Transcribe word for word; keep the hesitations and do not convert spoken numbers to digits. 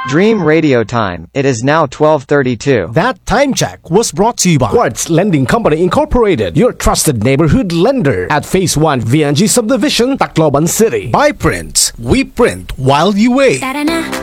Dream Radio Time. It is now twelve thirty-two. That time check was brought to you by Quartz Lending Company Incorporated, your trusted neighborhood lender at Phase one V N G Subdivision, Tacloban City. By Prince, we print while you wait.